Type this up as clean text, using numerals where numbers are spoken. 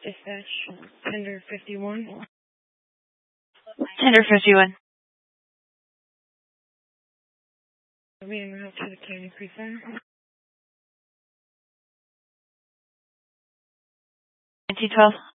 Dispatch, Tender 51. Tender 51. Being routed to the Canyon Creek Center. 1912.